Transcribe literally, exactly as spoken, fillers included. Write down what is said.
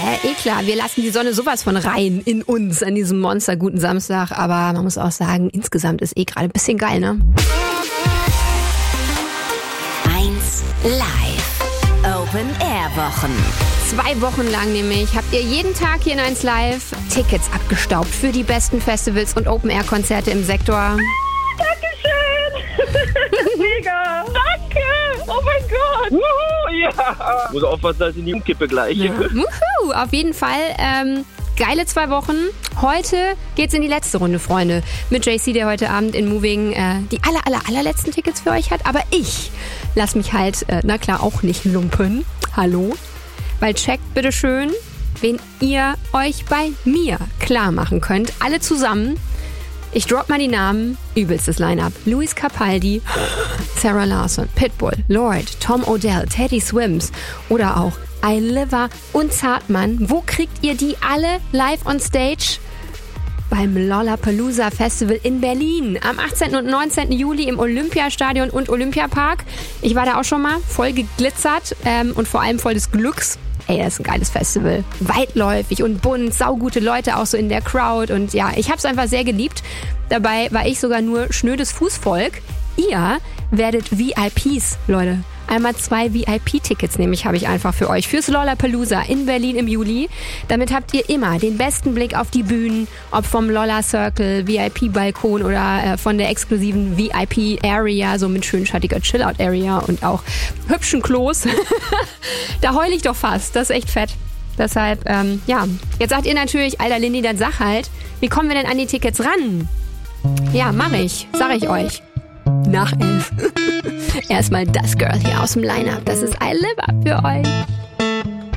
Hä, eh klar, wir lassen die Sonne sowas von rein in uns an diesem Monster guten Samstag. Aber man muss auch sagen, insgesamt ist eh gerade ein bisschen geil, ne? eins Live Open Air Wochen. Zwei Wochen lang nämlich habt ihr jeden Tag hier in eins Live Tickets abgestaubt für die besten Festivals und Open Air Konzerte im Sektor. Dankeschön! Mega! Danke! Oh mein Gott! Wuhu, ja! Muss aufpassen, dass ich die umkippe gleich. Ja. Wuhu, auf jeden Fall. Ähm, geile zwei Wochen. Heute geht's in die letzte Runde, Freunde. Mit J C, der heute Abend in Moving äh, die aller, aller, allerletzten Tickets für euch hat. Aber ich lass mich halt, äh, na klar, auch nicht lumpen. Hallo? Weil checkt bitte schön, wen ihr euch bei mir klar machen könnt. Alle zusammen. Ich drop mal die Namen. Übelstes Line-Up. Luis Capaldi, Sarah Larsson, Pitbull, Lord, Tom Odell, Teddy Swims oder auch Eiliva und Zartmann. Wo kriegt ihr die alle live on stage? Beim Lollapalooza Festival in Berlin. Am achtzehnten und neunzehnten Juli im Olympiastadion und Olympiapark. Ich war da auch schon mal. Voll geglitzert ähm, und vor allem voll des Glücks. Ey, das ist ein geiles Festival. Weitläufig und bunt, saugute Leute auch so in der Crowd. Und ja, ich hab's einfach sehr geliebt. Dabei war ich sogar nur schnödes Fußvolk. Ihr werdet V I Ps, Leute. Einmal zwei V I P-Tickets nämlich habe ich einfach für euch. Fürs Lollapalooza in Berlin im Juli. Damit habt ihr immer den besten Blick auf die Bühnen. Ob vom Lolla Circle, V I P-Balkon oder äh, von der exklusiven V I P-Area, so mit schön schattiger Chill-Out-Area und auch hübschen Klos. Da heul ich doch fast. Das ist echt fett. Deshalb, ähm, ja. Jetzt sagt ihr natürlich, Alter Lindy, dann sag halt, wie kommen wir denn an die Tickets ran? Ja, mach ich. Sag ich euch. Nach elf. Erstmal das Girl hier aus dem Line-Up. Das ist Eiliva für euch.